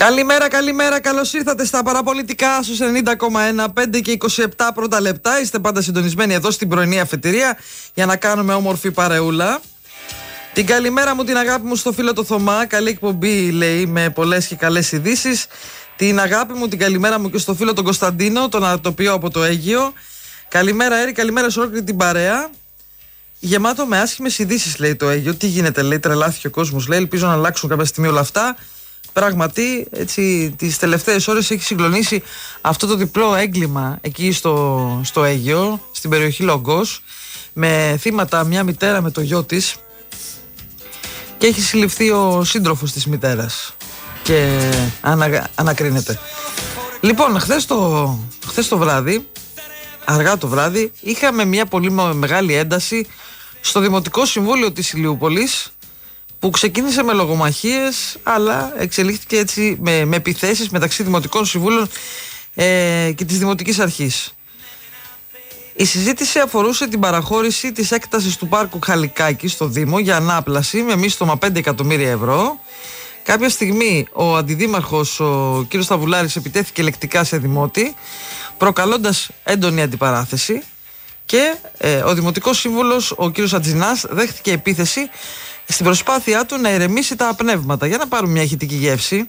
Καλημέρα, καλημέρα. Καλώς ήρθατε στα παραπολιτικά στους 90,1, 5 και 27 πρώτα λεπτά. Είστε πάντα συντονισμένοι εδώ στην πρωινή αφετηρία για να κάνουμε όμορφη παρεούλα. Την καλημέρα μου, την αγάπη μου στο φίλο το Θωμά. Καλή εκπομπή, λέει, με πολλές και καλές ειδήσεις. Την αγάπη μου, την καλημέρα μου και στο φίλο τον Κωνσταντίνο, τον αρτοποιό από το Αίγυο. Καλημέρα, Έρη, καλημέρα σε όλη την παρέα. Γεμάτο με άσχημες ειδήσεις, λέει το Αίγυο. Τι γίνεται, λέει, τρελάθηκε ο κόσμος, λέει. Ελπίζω να αλλάξουν κάποια στιγμή όλα αυτά. Πράγματι, έτσι, τις τελευταίες ώρες έχει συγκλονίσει αυτό το διπλό έγκλημα εκεί στο Αίγυο, στην περιοχή Λόγκος, με θύματα μια μητέρα με το γιο της, και έχει συλληφθεί ο σύντροφος της μητέρας και ανακρίνεται. Λοιπόν, χθες το βράδυ, αργά το βράδυ, είχαμε μια πολύ μεγάλη ένταση στο Δημοτικό Συμβούλιο της Ηλιούπολης, που ξεκίνησε με λογομαχίες, αλλά εξελίχθηκε έτσι με επιθέσεις μεταξύ Δημοτικών Συμβούλων και της Δημοτικής Αρχής. Η συζήτηση αφορούσε την παραχώρηση της έκτασης του πάρκου Χαλικάκη στο Δήμο για ανάπλαση με μίστομα 5 εκατομμύρια ευρώ. Κάποια στιγμή ο αντιδήμαρχος, ο κ. Σταβουλάρης, επιτέθηκε λεκτικά σε δημότη, προκαλώντας έντονη αντιπαράθεση, και ο Δημοτικός Σύμβουλος, ο κ. Ατζινάς, δέχτηκε επίθεση στην προσπάθειά του να ηρεμήσει τα πνεύματα. Για να πάρουμε μια ηχητική γεύση.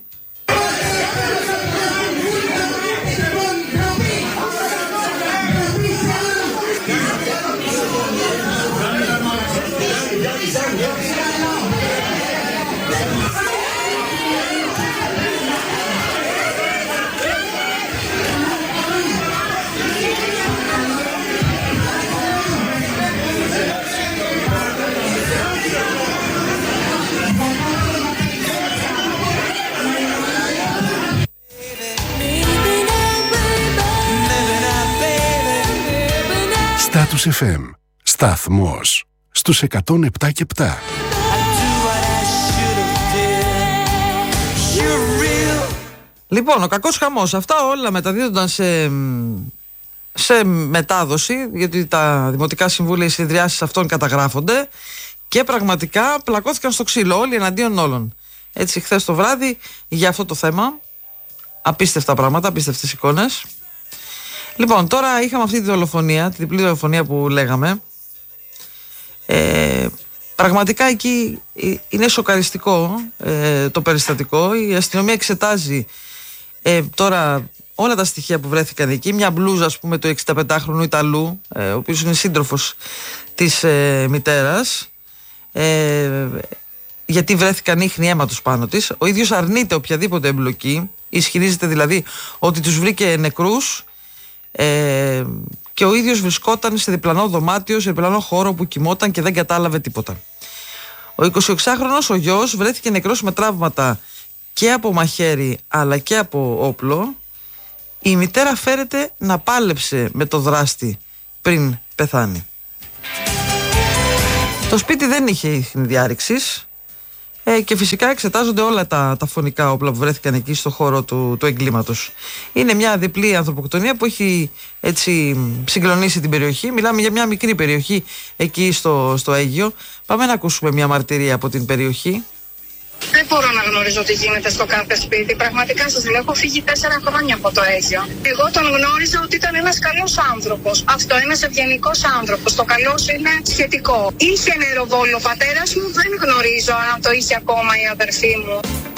Status FM. Σταθμός στους 107 και 7. Λοιπόν, ο κακός χαμός. Αυτά όλα μεταδίδονταν σε μετάδοση, γιατί τα Δημοτικά Συμβούλια, οι συνεδριάσεις αυτών καταγράφονται, και πραγματικά πλακώθηκαν στο ξύλο όλοι εναντίον όλων. Έτσι, χθες το βράδυ, για αυτό το θέμα, απίστευτα πράγματα, απίστευτες εικόνες. Λοιπόν, τώρα είχαμε αυτή τη δολοφονία, τη διπλή δολοφονία που λέγαμε. Πραγματικά εκεί είναι σοκαριστικό το περιστατικό. Η αστυνομία εξετάζει τώρα όλα τα στοιχεία που βρέθηκαν εκεί. Μια μπλούζα, ας πούμε, του 65χρονου Ιταλού, ο οποίος είναι σύντροφος της μητέρας, γιατί βρέθηκαν ίχνη αίματος πάνω της. Ο ίδιος αρνείται οποιαδήποτε εμπλοκή, ισχυρίζεται δηλαδή ότι τους βρήκε νεκρούς, και ο ίδιος βρισκόταν σε διπλανό δωμάτιο, σε διπλανό χώρο που κοιμόταν και δεν κατάλαβε τίποτα. Ο 26χρονος, ο γιος, βρέθηκε νεκρός με τραύματα και από μαχαίρι αλλά και από όπλο. Η μητέρα φέρεται να πάλεψε με το δράστη πριν πεθάνει. Το σπίτι δεν είχε ίχνη διάρρηξης, και φυσικά εξετάζονται όλα τα φωνικά όπλα που βρέθηκαν εκεί στο χώρο του εγκλήματος. Είναι μια διπλή ανθρωποκτονία που έχει έτσι συγκλονίσει την περιοχή. Μιλάμε για μια μικρή περιοχή εκεί στο Αίγυο. Πάμε να ακούσουμε μια μαρτυρία από την περιοχή. Δεν μπορώ να γνωρίζω τι γίνεται στο κάθε σπίτι. Πραγματικά σας λέω, έχω φύγει 4 χρόνια από το Αίγυο. Εγώ τον γνώριζα ότι ήταν ένας καλός άνθρωπος. Αυτό, ένας ευγενικός άνθρωπος. Το καλός είναι σχετικό. Είχε νεροβόλο ο πατέρας μου, δεν γνωρίζω αν το είχε ακόμα η αδερφή μου.